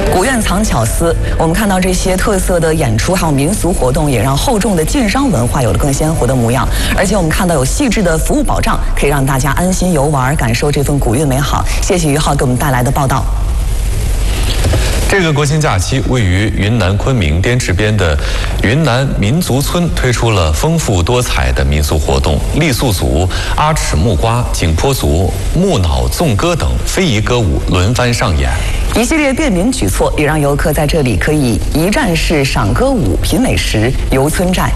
古院藏巧思，我们看到这些特色的演出还有民俗活动，也让厚重的晋商文化有了更鲜活的模样。而且我们看到有细致的服务保障，可以让大家安心游玩，感受这份古韵美好。谢谢于浩给我们带来的报道。 这个国庆假期，位于云南昆明滇池边的云南民族村推出了丰富多彩的民俗活动，傈僳族、阿尺木瓜、景颇族、木脑纵歌等非遗歌舞轮番上演。 一系列便民举措，也让游客在这里可以一站式赏歌舞、品美食、游村寨。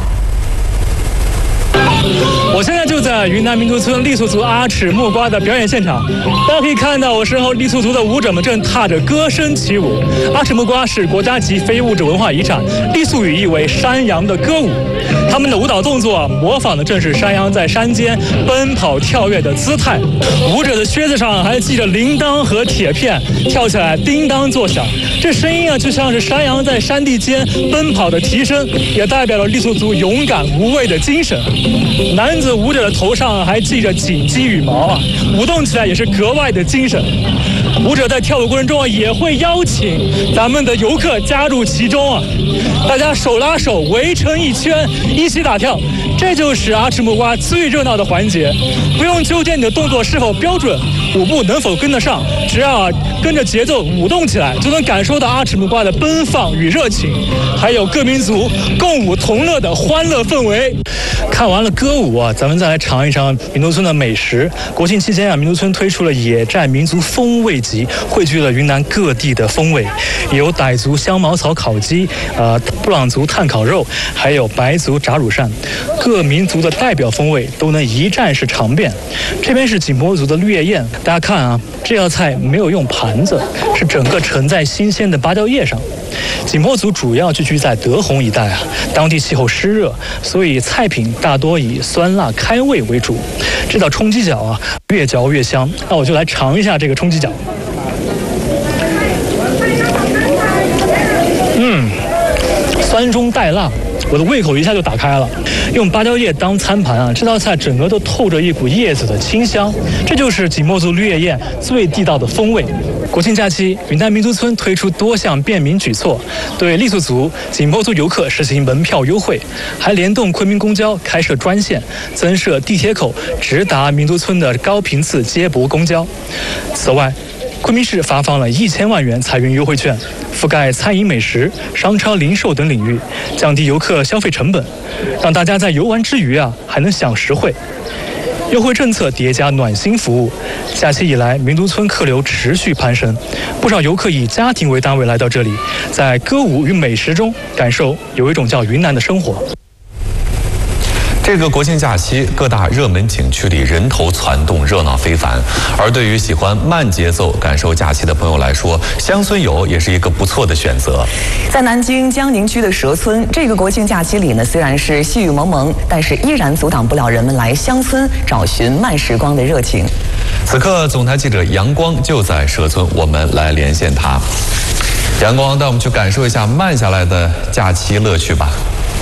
我现在就在云南民族村傈僳族阿尺木瓜的表演现场，大家可以看到我身后傈僳族的舞者们正踏着歌声起舞。阿尺木瓜是国家级非物质文化遗产，傈僳语意为山羊的歌舞。他们的舞蹈动作模仿的正是山羊在山间奔跑跳跃的姿态，舞者的靴子上还系着铃铛和铁片，跳起来叮当作响，这声音就像是山羊在山地间奔跑的蹄声，也代表了傈僳族勇敢无畏的精神。男子舞者的头上还系着锦鸡羽毛舞动起来也是格外的精神。舞者在跳舞过程中也会邀请咱们的游客加入其中大家手拉手围成一圈，一起打跳，这就是阿尺木瓜最热闹的环节。不用纠结你的动作是否标准，舞步能否跟得上，只要跟着节奏舞动起来，就能感受到阿尺木瓜的奔放与热情，还有各民族共舞同乐的欢乐氛围。看完了歌舞咱们再来尝一尝民族村的美食。国庆期间民族村推出了野战民族风味集，汇聚了云南各地的风味，有傣族香茅草烤鸡、布朗族炭烤肉，还有白族炸乳扇，各民族的代表风味都能一站式尝遍。这边是景颇族的绿叶宴，大家看这道菜没有用盘子，是整个盛在新鲜的芭蕉叶上。景颇族主要聚居在德宏一带当地气候湿热，所以菜品大多以酸辣开胃为主。这道冲鸡脚越嚼越香，那我就来尝一下这个冲鸡脚。酸中带辣，我的胃口一下就打开了。用芭蕉叶当餐盘这道菜整个都透着一股叶子的清香，这就是景颇族绿叶宴最地道的风味。国庆假期，云南民族村推出多项便民举措，对傈僳族、景颇族游客实行门票优惠，还联动昆明公交开设专线，增设地铁口直达民族村的高频次接驳公交。此外，昆明市发放了1000万元财运优惠券，覆盖餐饮美食、商超零售等领域，降低游客消费成本，让大家在游玩之余还能享实惠。优惠政策叠加暖心服务，假期以来民族村客流持续攀升，不少游客以家庭为单位来到这里，在歌舞与美食中感受有一种叫云南的生活。 这个国庆假期，各大热门景区里人头攒动，热闹非凡。而对于喜欢慢节奏感受假期的朋友来说，乡村游也是一个不错的选择。 在南京江宁区的蛇村，这个国庆假期里呢，虽然是细雨蒙蒙，但是依然阻挡不了人们来乡村找寻慢时光的热情。 此刻，总台记者杨光就在蛇村，我们来连线他。杨光，带我们去感受一下慢下来的假期乐趣吧。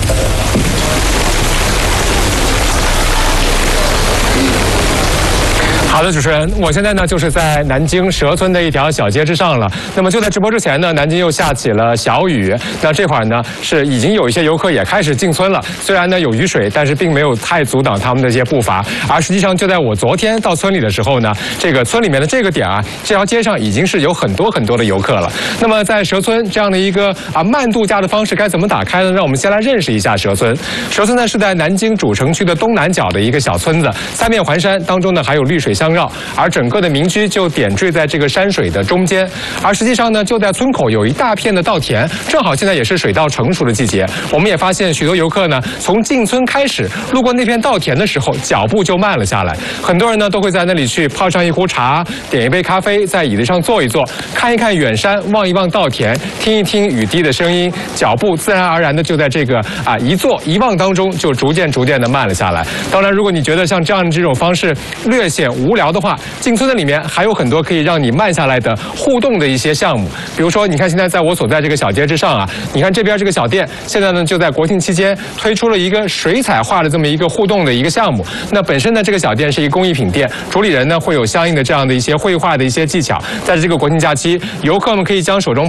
好的，主持人，我现在呢就是在南京蛇村的一条小街之上了。那么就在直播之前呢，南京又下起了小雨。那这会儿呢是已经有一些游客也开始进村了。虽然呢有雨水，但是并没有太阻挡他们的一些步伐。而实际上就在我昨天到村里的时候呢，这个村里面的这个点这条街上已经是有很多的游客了。那么在蛇村这样的一个慢度假的方式该怎么打开呢？让我们先来认识一下蛇村。蛇村呢是在南京主城区的东南角的一个小村子，三面环山，当中呢还有绿水相绕，而整个的民居就点缀在这个山水的中间。而实际上呢，就在村口有一大片的稻田，正好现在也是水稻成熟的季节。我们也发现许多游客呢，从进村开始路过那片稻田的时候，脚步就慢了下来。很多人呢都会在那里去泡上一壶茶，点一杯咖啡，在椅子上坐一坐，看一看远山，望一望稻田，听一听雨滴的声音，脚步自然而然的就在这个一坐一望当中就逐渐的慢了下来。当然，如果你觉得像这样的这种方式略显无聊的话，进村的里面还有很多可以让你慢下来的互动的一些项目。比如说，你看现在在我所在这个小街之上你看这边这个小店，现在呢就在国庆期间推出了一个水彩画的这么一个互动的一个项目。那本身呢这个小店是一个工艺品店，主理人呢会有相应的这样的一些绘画的一些技巧。在这个国庆假期，游客们可以将手中